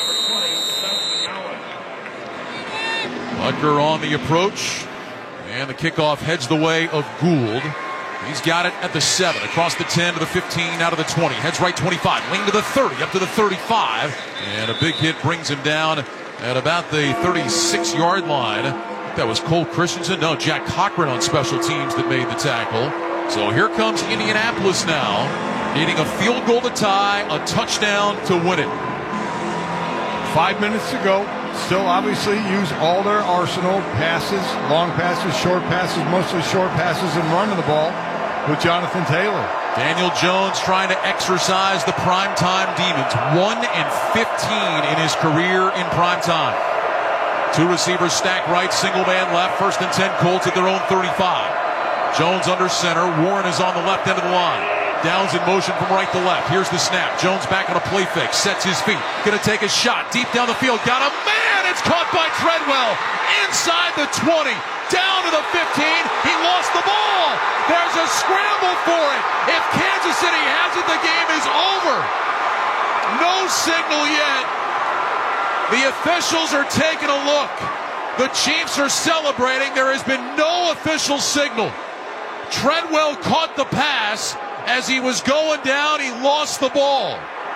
Butker on the approach, and the kickoff heads the way of Gould. He's got it at the 7, across the 10 to the 15, out of the 20. Heads right 25, lane to the 30, up to the 35. And a big hit brings him down at about the 36-yard line. I think that was Cole Christensen. No, Jack Cochran on special teams that made the tackle. So here comes Indianapolis now, needing a field goal to tie, a touchdown to win it. 5 minutes to go. Still obviously use all their arsenal. Passes, long passes, short passes, mostly short passes, and running the ball with Jonathan Taylor. Daniel Jones trying to exercise the primetime demons. 1-15 in his career in primetime. 2 receivers stacked right, single man left. 1st and 10 Colts at their own 35. Jones under center. Warren is on the left end of the line. Downs in motion from right to left. Here's the snap. Jones back on a play fake. Sets his feet. Going to take a shot deep down the field. Got a man. It's caught by Treadwell. Inside the 20. Down to the 15. He lost the ball. There's a scramble for it. If Kansas City has it, the game is over. No signal yet. The officials are taking a look. The Chiefs are celebrating. There has been no official signal. Treadwell caught the pass. As he was going down, he lost the ball.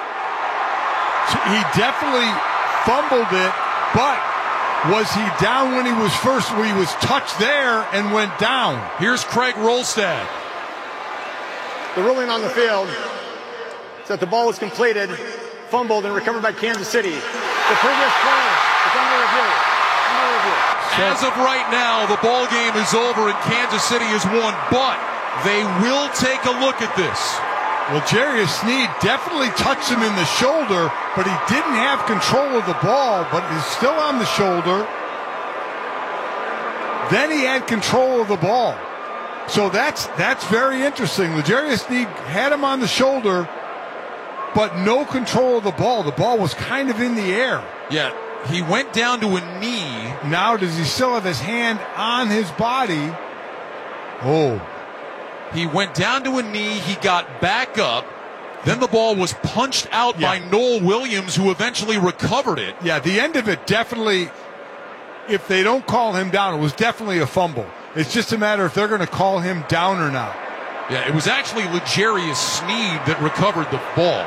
He definitely fumbled it, but was he down when he was first, where he was touched there and went down? Here's Craig Rolstad. The ruling on the field is that the ball was completed, fumbled, and recovered by Kansas City. The previous play is under review. As of right now, the ball game is over and Kansas City has won, but they will take a look at this. Well, Jarius Sneed definitely touched him in the shoulder, but he didn't have control of the ball, but he's still on the shoulder. Then he had control of the ball. So that's very interesting. Jarius Sneed had him on the shoulder, but no control of the ball. The ball was kind of in the air. Yeah, he went down to a knee. Now does he still have his hand on his body? Oh. He went down to a knee, he got back up, then the ball was punched out by Noel Williams, who eventually recovered it. Yeah, the end of it definitely, if they don't call him down, it was definitely a fumble. It's just a matter if they're going to call him down or not. Yeah, it was actually L'Jarius Sneed that recovered the ball.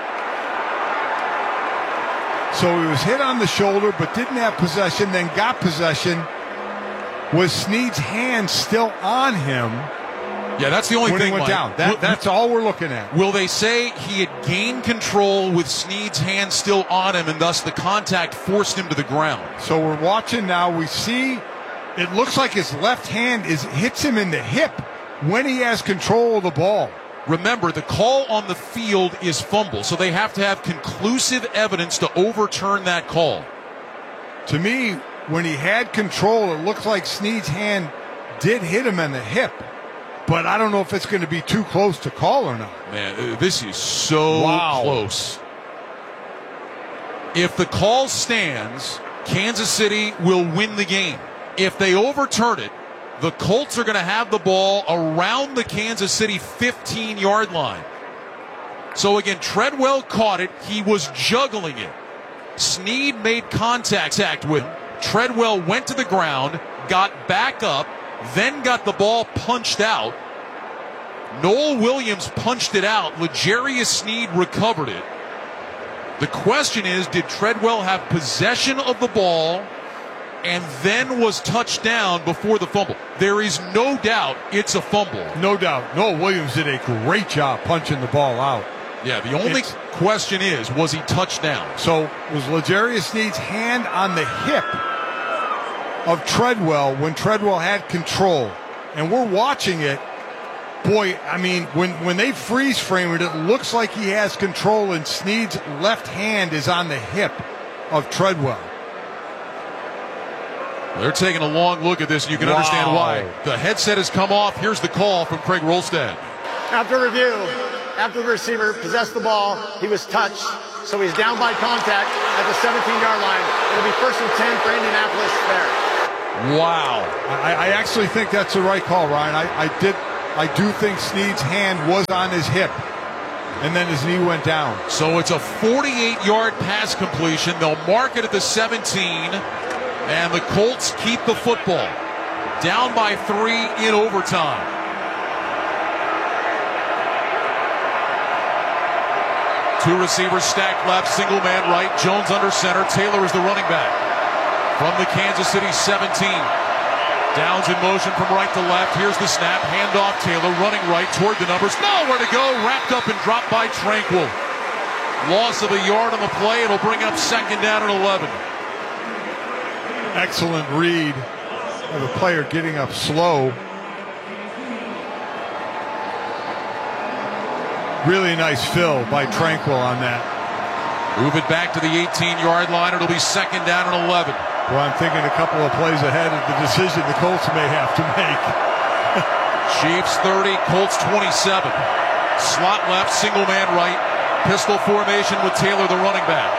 So he was hit on the shoulder, but didn't have possession, then got possession. Was Sneed's hand still on him? Yeah, that's the only when thing. He went down. That's all we're looking at. Will they say he had gained control with Sneed's hand still on him, and thus the contact forced him to the ground? So we're watching now. We see it looks like his left hand hits him in the hip when he has control of the ball. Remember, the call on the field is fumble, so they have to have conclusive evidence to overturn that call. To me, when he had control, it looks like Sneed's hand did hit him in the hip. But I don't know if it's going to be too close to call or not. Man, this is so close. If the call stands, Kansas City will win the game. If they overturn it, the Colts are going to have the ball around the Kansas City 15-yard line. So again, Treadwell caught it. He was juggling it. Sneed made contact with him. Treadwell went to the ground, got back up, then got the ball punched out. Noel Williams punched it out. L'Jarius Sneed recovered it. The question is, did Treadwell have possession of the ball and then was touched down before the fumble? There is no doubt it's a fumble. No doubt. Noel Williams did a great job punching the ball out. Yeah, the only question is, was he touched down? So was L'Jarius Sneed's hand on the hip of Treadwell when Treadwell had control. And we're watching it. Boy, I mean, when they freeze frame it, it looks like he has control, and Snead's left hand is on the hip of Treadwell. They're taking a long look at this, and you can understand why. The headset has come off. Here's the call from Craig Rolstad. After review, after the receiver possessed the ball, he was touched, so he's down by contact at the 17-yard line. It'll be 1st and 10 for Indianapolis there. Wow. I actually think that's the right call, Ryan. I do think Snead's hand was on his hip, and then his knee went down. So it's a 48-yard pass completion. They'll mark it at the 17. And the Colts keep the football. Down by 3 in overtime. Two receivers stacked left, single man right. Jones under center. Taylor is the running back. From the Kansas City 17. Downs in motion from right to left. Here's the snap. Handoff. Taylor running right toward the numbers. Nowhere to go. Wrapped up and dropped by Tranquill. Loss of a yard on the play. It'll bring up 2nd down and 11. Excellent read of a player getting up slow. Really nice fill by Tranquill on that. Move it back to the 18-yard line. It'll be 2nd down and 11. Well, I'm thinking a couple of plays ahead of the decision the Colts may have to make. Chiefs 30, Colts 27. Slot left, single man right. Pistol formation with Taylor, the running back.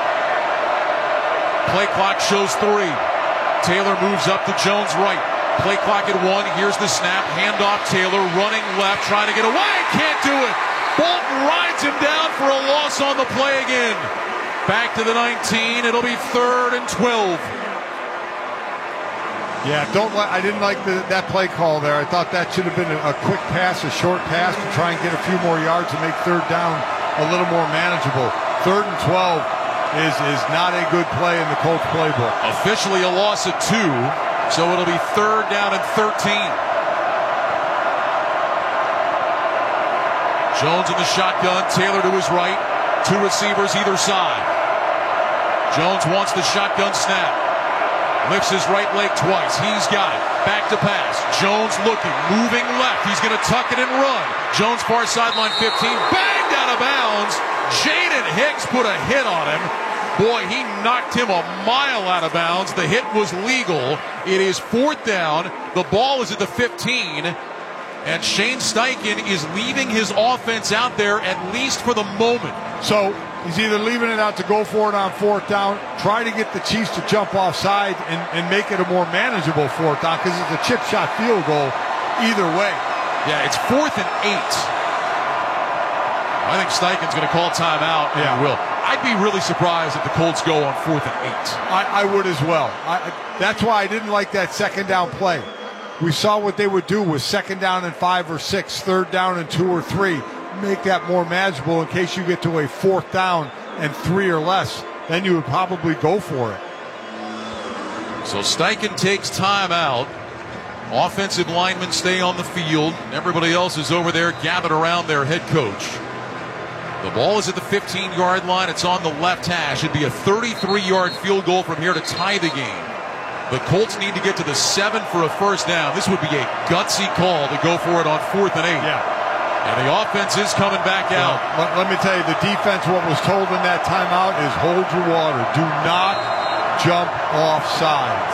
Play clock shows 3. Taylor moves up to Jones right. Play clock at 1. Here's the snap. Handoff. Taylor running left, trying to get away. Can't do it. Bolton rides him down for a loss on the play again. Back to the 19. It'll be 3rd and 12. Yeah, I didn't like that play call there. I thought that should have been a quick pass, a short pass to try and get a few more yards and make 3rd down a little more manageable. 3rd and 12. Is not a good play in the Colts playbook. Officially a loss of 2, so it'll be 3rd down and 13. Jones in the shotgun, Taylor to his right, 2 receivers either side. Jones wants the shotgun snap. Lifts his right leg twice. He's got it. Back to pass. Jones looking, moving left. He's going to tuck it and run. Jones far sideline 15, banged out of bounds. Jaden Hicks put a hit on him. Boy, he knocked him a mile out of bounds. The hit was legal. It is 4th down. The ball is at the 15. And Shane Steichen is leaving his offense out there, at least for the moment. So he's either leaving it out to go for it on 4th down, try to get the Chiefs to jump offside and make it a more manageable 4th down, because it's a chip shot field goal either way. Yeah, it's 4th and 8. I think Steichen's going to call timeout, and he will. I'd be really surprised if the Colts go on 4th and 8. I would as well. That's why I didn't like that 2nd down play. We saw what they would do with 2nd down and 5 or 6, 3rd down and 2 or 3. Make that more manageable in case you get to a 4th down and 3 or less. Then you would probably go for it. So Steichen takes timeout. Offensive linemen stay on the field. Everybody else is over there gathered around their head coach. The ball is at the 15-yard line. It's on the left hash. It'd be a 33-yard field goal from here to tie the game. The Colts need to get to the 7 for a 1st down. This would be a gutsy call to go for it on 4th and 8. Yeah. And the offense is coming back out. Let me tell you, the defense, what was told in that timeout is hold your water. Do not jump off sides.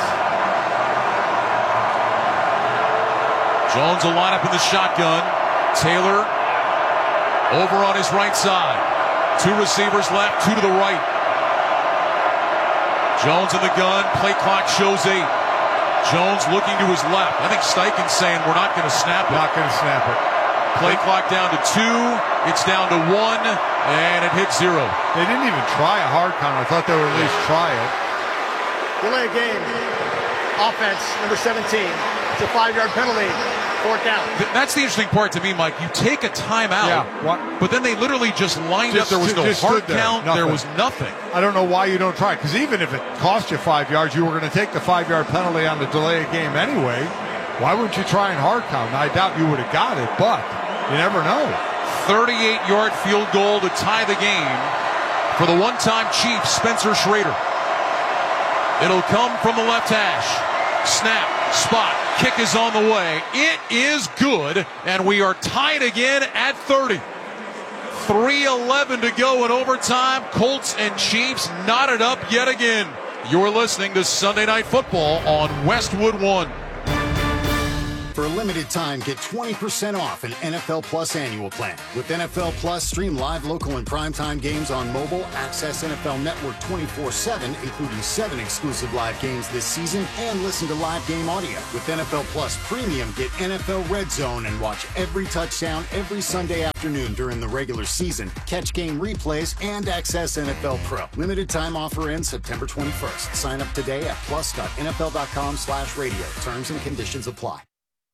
Jones will line up in the shotgun. Taylor over on his right side. 2 receivers left, 2 to the right. Jones in the gun. Play clock shows 8. Jones looking to his left. I think Steichen's saying we're not going to snap it. Not going to snap it. Play clock down to 2. It's down to 1, and it hits 0. They didn't even try a hard count. I thought they would at least try it. Delay of game. Offense, number 17. It's a 5-yard penalty. 4th down. That's the interesting part to me, Mike. You take a timeout, but then they literally just lined up. There was no hard count. There was nothing. I don't know why you don't try it, because even if it cost you 5 yards, you were going to take the 5-yard penalty on the delay of game anyway. Why wouldn't you try and hard count? I doubt you would have got it, but you never know. 38-yard field goal to tie the game for the one-time Chief, Spencer Schrader. It'll come from the left hash. Snap, spot, kick is on the way. It is good, and we are tied again at 30. 3:11 to go in overtime. Colts and Chiefs knotted up yet again. You're listening to Sunday Night Football on Westwood One. For a limited time, get 20% off an NFL Plus annual plan. With NFL Plus, stream live, local, and primetime games on mobile, access NFL Network 24/7, including 7 exclusive live games this season, and listen to live game audio. With NFL Plus Premium, get NFL Red Zone and watch every touchdown every Sunday afternoon during the regular season, catch game replays, and access NFL Pro. Limited time offer ends September 21st. Sign up today at plus.nfl.com/radio. Terms and conditions apply.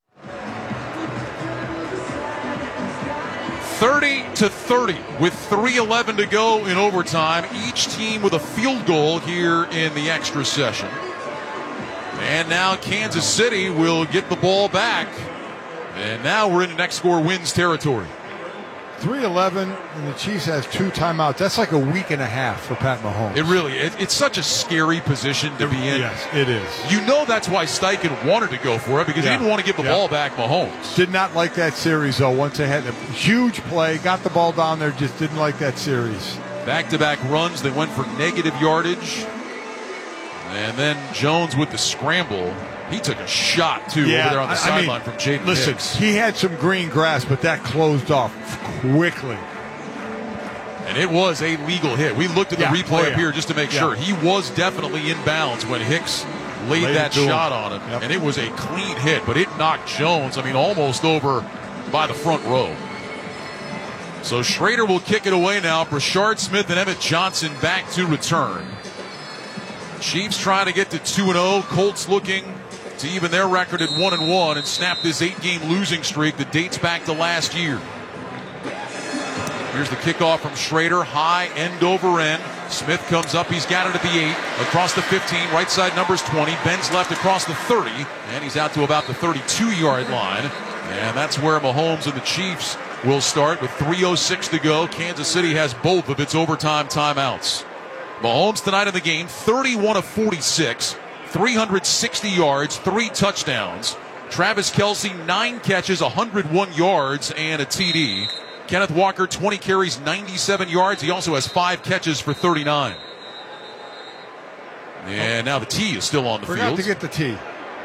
30-30 with 3:11 to go in overtime. Each team with a field goal here in the extra session. And now Kansas City will get the ball back. And now we're in next score wins territory. 3:11, and the Chiefs has 2 timeouts. That's like a week and a half for Pat Mahomes. It really, it's such a scary position to be in. Yes, it is. You know that's why Steichen wanted to go for it, because he didn't want to give the ball back Mahomes. Did not like that series, though. Once they had a huge play, got the ball down there, just didn't like that series. Back-to-back runs, they went for negative yardage. And then Jones with the scramble. He took a shot, too, over there on the sideline from Jaden Listen, Hicks. he had some green grass, but that closed off quickly. And it was a legal hit. We looked at the replay up here just to make sure. He was definitely in bounds when Hicks laid that shot on him. And it was a clean hit, but it knocked Jones, almost over by the front row. So Schrader will kick it away now. Brashard Smith and Emmett Johnson back to return. Chiefs trying to get to 2-0. Colts looking to even their record at 1-1 and snap this 8-game losing streak that dates back to last year. Here's the kickoff from Schrader, high end over end. Smith comes up, he's got it at the 8, across the 15, right side numbers 20, bends left across the 30, and he's out to about the 32-yard line. And that's where Mahomes and the Chiefs will start with 3:06 to go. Kansas City has both of its overtime timeouts. Mahomes tonight in the game, 31 of 46. 360 yards, 3 touchdowns. Travis Kelce, 9 catches, 101 yards, and a TD. Kenneth Walker, 20 carries, 97 yards. He also has 5 catches for 39. And now the tee is still on the field. Forgot to get the tee.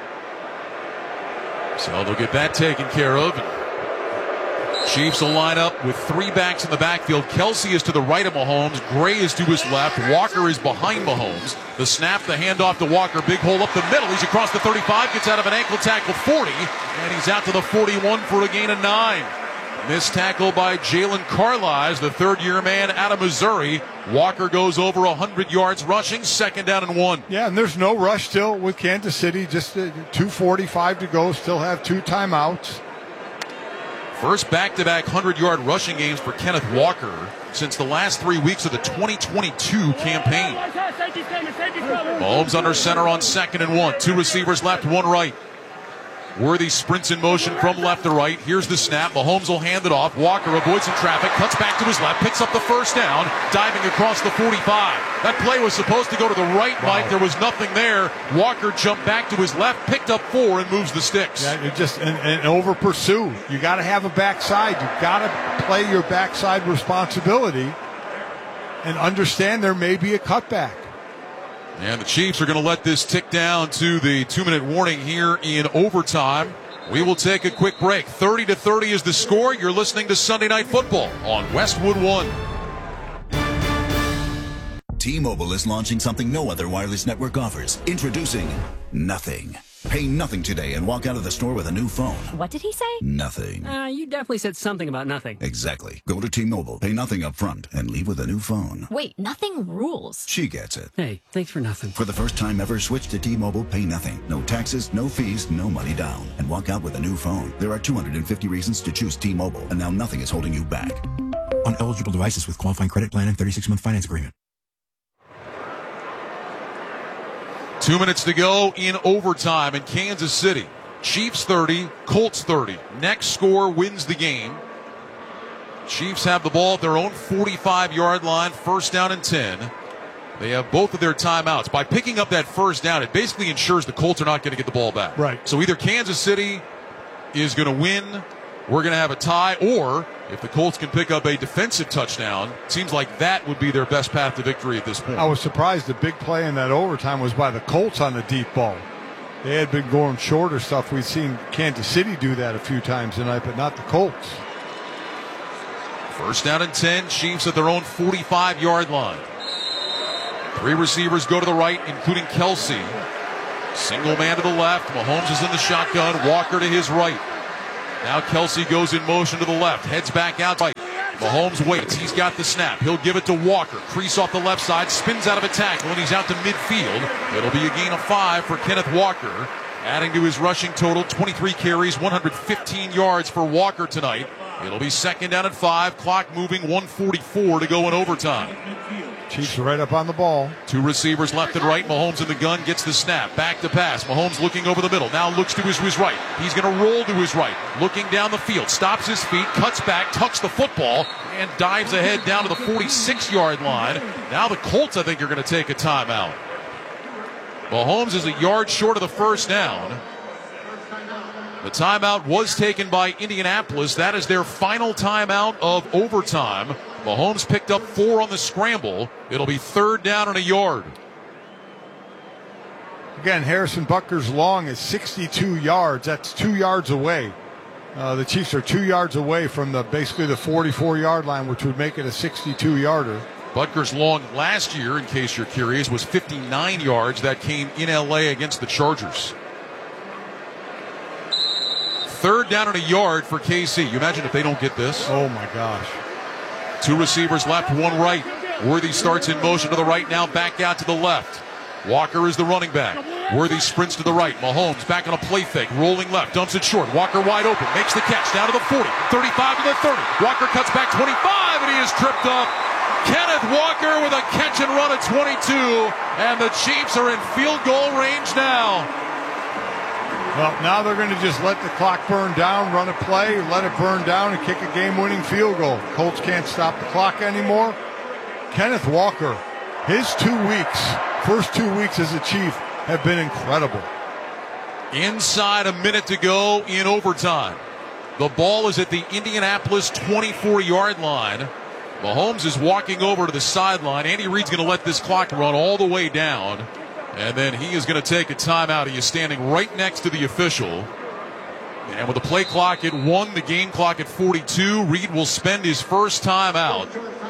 So they'll get that taken care of. Chiefs will line up with 3 backs in the backfield. Kelce is to the right of Mahomes. Gray is to his left. Walker is behind Mahomes. The snap, the handoff to Walker. Big hole up the middle. He's across the 35. Gets out of an ankle tackle 40. And he's out to the 41 for a gain of 9. Missed tackle by Jalen Carlisle, the third-year man out of Missouri. Walker goes over 100 yards rushing. 2nd down and 1. Yeah, and there's no rush still with Kansas City. Just 2:45 to go. Still have 2 timeouts. First back-to-back 100-yard rushing games for Kenneth Walker since the last 3 weeks of the 2022 campaign. Mahomes under center on 2nd and 1. 2 receivers left, 1 right. Worthy sprints in motion from left to right. Here's the snap. Mahomes will hand it off. Walker avoids some traffic, cuts back to his left, picks up the 1st down, diving across the 45. That play was supposed to go to the right, Mike. There was nothing there. Walker jumped back to his left, picked up 4, and moves the sticks. Yeah, it just and over pursue. You got to have a backside. You got to play your backside responsibility and understand there may be a cutback. And the Chiefs are going to let this tick down to the 2-minute warning here in overtime. We will take a quick break. 30-30 is the score. You're listening to Sunday Night Football on Westwood One. T-Mobile is launching something no other wireless network offers. Introducing Nothing. Pay nothing today and walk out of the store with a new phone. What did he say? Nothing. You definitely said something about nothing. Exactly. Go to T-Mobile, pay nothing up front, and leave with a new phone. Wait, nothing rules. She gets it. Hey, thanks for nothing. For the first time ever, switch to T-Mobile, pay nothing. No taxes, no fees, no money down. And walk out with a new phone. There are 250 reasons to choose T-Mobile, and now nothing is holding you back. On eligible devices with qualifying credit plan and 36-month finance agreement. 2 minutes to go in overtime in Kansas City. Chiefs 30, Colts 30. Next score wins the game. Chiefs have the ball at their own 45-yard line, 1st down and 10. They have both of their timeouts. By picking up that first down, it basically ensures the Colts are not going to get the ball back. Right. So either Kansas City is going to win, we're going to have a tie, or if the Colts can pick up a defensive touchdown, it seems like that would be their best path to victory at this point. I was surprised the big play in that overtime was by the Colts on the deep ball. They had been going shorter stuff. We've seen Kansas City do that a few times tonight, but not the Colts. First down and 10, Chiefs at their own 45-yard line. 3 receivers go to the right, including Kelsey. Single man to the left. Mahomes is in the shotgun. Walker to his right. Now Kelsey goes in motion to the left. Heads back out right. Mahomes waits. He's got the snap. He'll give it to Walker. Crease off the left side. Spins out of a tackle, and he's out to midfield. It'll be a gain of 5 for Kenneth Walker. Adding to his rushing total, 23 carries, 115 yards for Walker tonight. It'll be second down and 5. Clock moving, 1:44 to go in overtime. Chiefs right up on the ball. 2 receivers left and right. Mahomes in the gun, gets the snap. Back to pass. Mahomes looking over the middle. Now looks to his right. He's going to roll to his right. Looking down the field. Stops his feet. Cuts back. Tucks the football. And dives ahead down to the 46-yard line. Now the Colts, I think, are going to take a timeout. Mahomes is a yard short of the first down. The timeout was taken by Indianapolis. That is their final timeout of overtime. Mahomes picked up 4 on the scramble. It'll be third down and a yard. Again, Harrison Butker's long is 62 yards. That's 2 yards away. The Chiefs are 2 yards away from basically the 44-yard line, which would make it a 62-yarder. Butker's long last year, in case you're curious, was 59 yards. That came in L.A. against the Chargers. Third down and a yard for KC. You imagine if they don't get this? Oh, my gosh. 2 receivers left, 1 right. Worthy starts in motion to the right, now back out to the left. Walker is the running back. Worthy sprints to the right. Mahomes back on a play fake, rolling left, dumps it short. Walker wide open, makes the catch, down to the 40, 35 to the 30. Walker cuts back 25, and he is tripped up. Kenneth Walker with a catch and run at 22, and the Chiefs are in field goal range now. Well, now they're going to just let the clock burn down, run a play, let it burn down, and kick a game-winning field goal. Colts can't stop the clock anymore. Kenneth Walker, his 2 weeks, first 2 weeks as a Chief, have been incredible. Inside a minute to go in overtime. The ball is at the Indianapolis 24-yard line. Mahomes is walking over to the sideline. Andy Reid's going to let this clock run all the way down. And then he is going to take a timeout. He is standing right next to the official. And with the play clock at 1, the game clock at 42, Reid will spend his first timeout.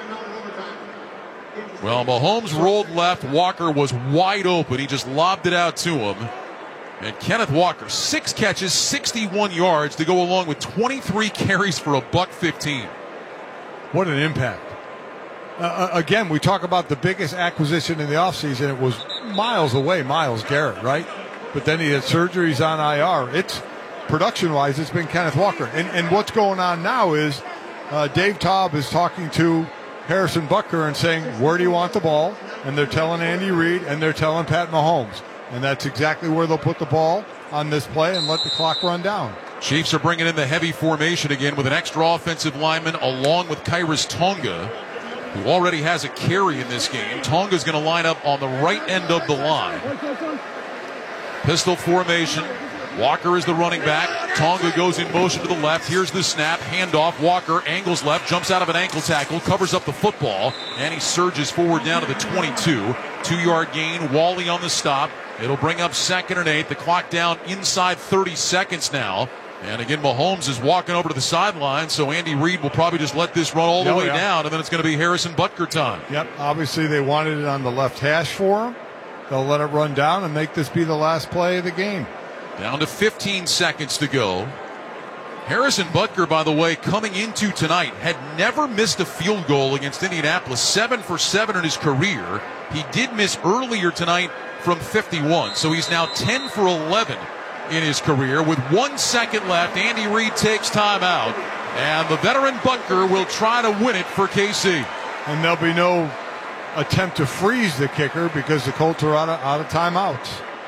Well, Mahomes rolled left. Walker was wide open. He just lobbed it out to him. And Kenneth Walker, 6 catches, 61 yards to go along with 23 carries for $115. What an impact. Again, we talk about the biggest acquisition in the offseason. It was miles away, Myles Garrett, right? But then he had surgeries on IR. It's production-wise, it's been Kenneth Walker. And what's going on now is Dave Taub is talking to Harrison Butker and saying, where do you want the ball? And they're telling Andy Reid and they're telling Pat Mahomes. And that's exactly where they'll put the ball on this play and let the clock run down. Chiefs are bringing in the heavy formation again with an extra offensive lineman along with Khyiris Tonga, who already has a carry in this game. Tonga's going to line up on the right end of the line. Pistol formation. Walker is the running back. Tonga goes in motion to the left. Here's the snap. Handoff. Walker angles left. Jumps out of an ankle tackle. Covers up the football. And he surges forward down to the 22. 2-yard gain. Wally on the stop. It'll bring up 2nd and 8. The clock down inside 30 seconds now. And again, Mahomes is walking over to the sideline, so Andy Reid will probably just let this run all the way down, and then it's going to be Harrison Butker time. Yep, obviously they wanted it on the left hash for him. They'll let it run down and make this be the last play of the game. Down to 15 seconds to go. Harrison Butker, by the way, coming into tonight, had never missed a field goal against Indianapolis, 7 for 7 in his career. He did miss earlier tonight from 51, so he's now 10 for 11 in his career. With 1 second left, Andy Reid takes timeout, and the veteran Butker will try to win it for KC. And there'll be no attempt to freeze the kicker because the Colts are out of timeouts.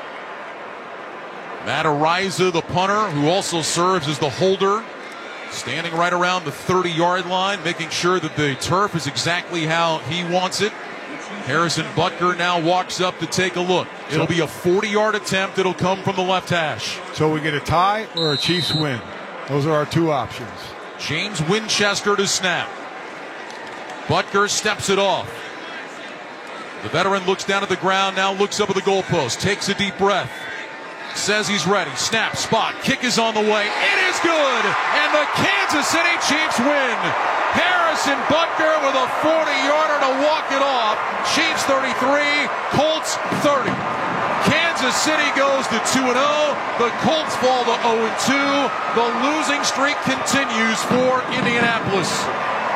Matt Araiza, the punter, who also serves as the holder, standing right around the 30-yard line, making sure that the turf is exactly how he wants it. Harrison Butker now walks up to take a look. It'll be a 40-yard attempt. It'll come from the left hash. So we get a tie or a Chiefs win. Those are our two options. James Winchester to snap. Butker steps it off. The veteran looks down at the ground, now looks up at the goalpost, takes a deep breath. Says he's ready. Snap, spot, kick is on the way. It is good! And the Kansas City Chiefs win. Harrison Butker with a 40-yarder to walk it off. Chiefs 33, Colts 30. Kansas City goes to 2-0. The Colts fall to 0-2. The losing streak continues for Indianapolis.